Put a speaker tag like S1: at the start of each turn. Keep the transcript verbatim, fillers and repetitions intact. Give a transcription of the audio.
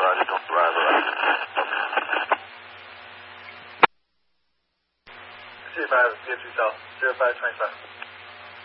S1: Roger, Delta, Roger, Roger.
S2: C five, P F two South, zero five twenty-five.